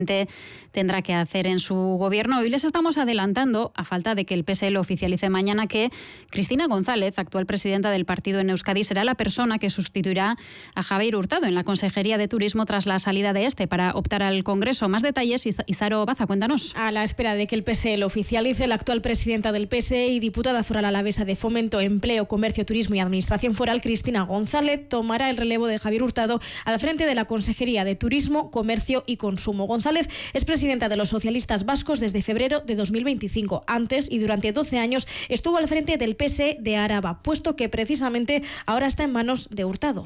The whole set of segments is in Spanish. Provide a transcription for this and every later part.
tendrá que hacer en su gobierno. Hoy les estamos adelantando, a falta de que el PSE lo oficialice mañana, que Cristina González, actual presidenta del partido en Euskadi, será la persona que sustituirá a Javier Hurtado en la Consejería de Turismo tras la salida de este para optar al Congreso. Más detalles, Izaro Baza, cuéntanos. A la espera de que el PSE lo oficialice, la actual presidenta del PSE y diputada foral alavesa de Fomento, Empleo, Comercio, Turismo y Administración Foral, Cristina González, tomará el relevo de Javier Hurtado al frente de la Consejería de Turismo, Comercio y Consumo. González es presidenta de los socialistas vascos desde febrero de 2025. Antes y durante 12 años estuvo al frente del PSE de Araba, puesto que precisamente ahora está en manos de Hurtado.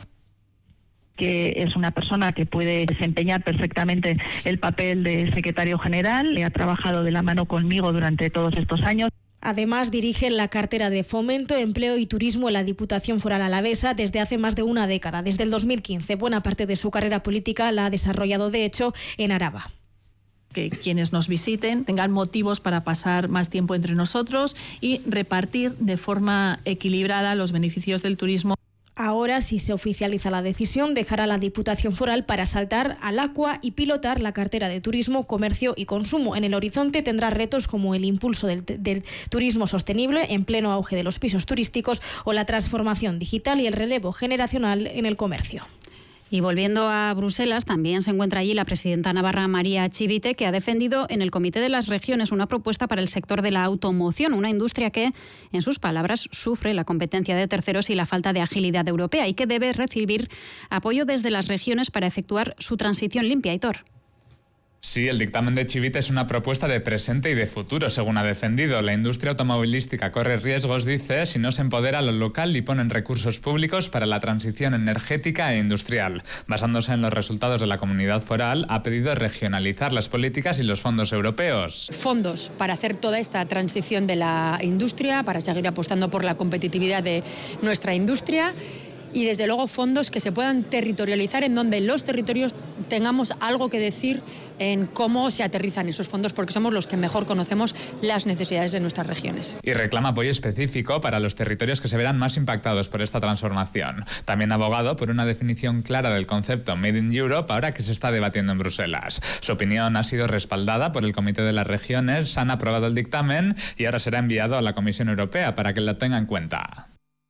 Que es una persona que puede desempeñar perfectamente el papel de secretario general. Ha trabajado de la mano conmigo durante todos estos años. Además, dirige la cartera de Fomento, Empleo y Turismo en la Diputación Foral Alavesa desde hace más de una década, desde el 2015. Buena parte de su carrera política la ha desarrollado, de hecho, en Araba. Que quienes nos visiten tengan motivos para pasar más tiempo entre nosotros y repartir de forma equilibrada los beneficios del turismo. Ahora, si se oficializa la decisión, dejará la Diputación Foral para saltar al ACUA y pilotar la cartera de Turismo, Comercio y Consumo. En el horizonte tendrá retos como el impulso del turismo sostenible en pleno auge de los pisos turísticos o la transformación digital y el relevo generacional en el comercio. Y volviendo a Bruselas, también se encuentra allí la presidenta navarra María Chivite, que ha defendido en el Comité de las Regiones una propuesta para el sector de la automoción, una industria que, en sus palabras, sufre la competencia de terceros y la falta de agilidad europea y que debe recibir apoyo desde las regiones para efectuar su transición limpia. Aitor. Sí, el dictamen de Chivite es una propuesta de presente y de futuro, según ha defendido. La industria automovilística corre riesgos, dice, si no se empodera a lo local y ponen recursos públicos para la transición energética e industrial. Basándose en los resultados de la Comunidad Foral, ha pedido regionalizar las políticas y los fondos europeos. Fondos para hacer toda esta transición de la industria, para seguir apostando por la competitividad de nuestra industria. Y desde luego fondos que se puedan territorializar en donde los territorios tengamos algo que decir en cómo se aterrizan esos fondos, porque somos los que mejor conocemos las necesidades de nuestras regiones. Y reclama apoyo específico para los territorios que se verán más impactados por esta transformación. También ha abogado por una definición clara del concepto Made in Europe, ahora que se está debatiendo en Bruselas. Su opinión ha sido respaldada por el Comité de las Regiones, han aprobado el dictamen y ahora será enviado a la Comisión Europea para que lo tenga en cuenta.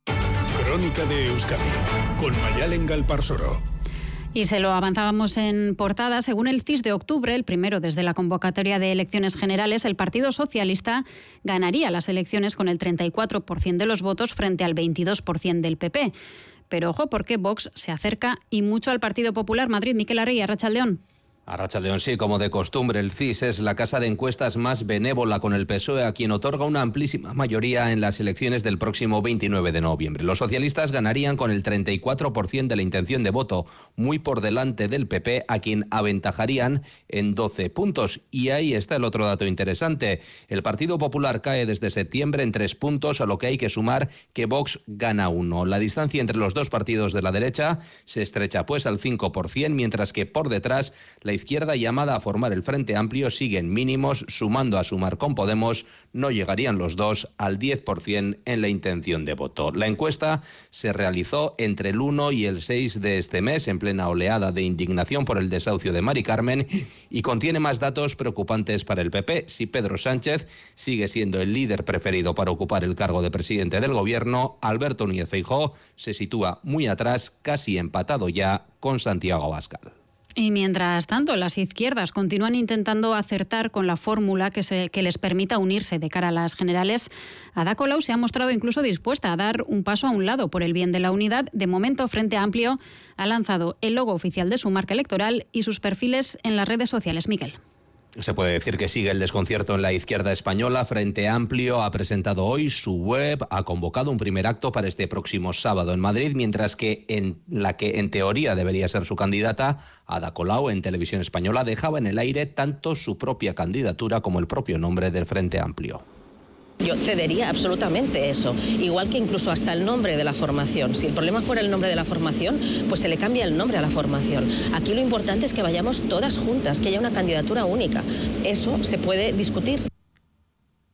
Crónica de Euskadi, con Mayalen Galparsoro. Y se lo avanzábamos en portada. Según el CIS de octubre, el primero desde la convocatoria de elecciones generales, el Partido Socialista ganaría las elecciones con el 34% de los votos frente al 22% del PP. Pero ojo, porque Vox se acerca y mucho al Partido Popular. Madrid, Miquel Arrey, Arratsaldeón. Arratsaldeón, sí, como de costumbre, el CIS es la casa de encuestas más benévola con el PSOE, a quien otorga una amplísima mayoría en las elecciones del próximo 29 de noviembre. Los socialistas ganarían con el 34% de la intención de voto, muy por delante del PP, a quien aventajarían en 12 puntos. Y ahí está el otro dato interesante. El Partido Popular cae desde septiembre en 3 puntos, a lo que hay que sumar que Vox gana 1. La distancia entre los dos partidos de la derecha se estrecha pues al 5%, mientras que por detrás la izquierda, llamada a formar el Frente Amplio, sigue en mínimos. Sumando a Sumar con Podemos, no llegarían los dos al 10% en la intención de voto. La encuesta se realizó entre el 1 y el 6 de este mes, en plena oleada de indignación por el desahucio de Mari Carmen, y contiene más datos preocupantes para el PP. Si Pedro Sánchez sigue siendo el líder preferido para ocupar el cargo de presidente del gobierno, Alberto Núñez Feijóo se sitúa muy atrás, casi empatado ya con Santiago Abascal. Y mientras tanto, las izquierdas continúan intentando acertar con la fórmula que les permita unirse de cara a las generales. Ada Colau se ha mostrado incluso dispuesta a dar un paso a un lado por el bien de la unidad. De momento, Frente Amplio ha lanzado el logo oficial de su marca electoral y sus perfiles en las redes sociales. Miquel. Se puede decir que sigue el desconcierto en la izquierda española. Frente Amplio ha presentado hoy su web, ha convocado un primer acto para este próximo sábado en Madrid, mientras que en la que en teoría debería ser su candidata, Ada Colau, en Televisión Española, dejaba en el aire tanto su propia candidatura como el propio nombre del Frente Amplio. Yo cedería absolutamente eso, igual que incluso hasta el nombre de la formación. Si el problema fuera el nombre de la formación, pues se le cambia el nombre a la formación. Aquí lo importante es que vayamos todas juntas, que haya una candidatura única. Eso se puede discutir.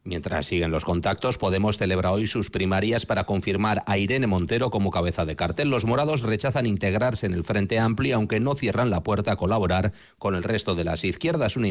Mientras siguen los contactos, Podemos celebra hoy sus primarias para confirmar a Irene Montero como cabeza de cartel. Los morados rechazan integrarse en el Frente Amplio, aunque no cierran la puerta a colaborar con el resto de las izquierdas. Una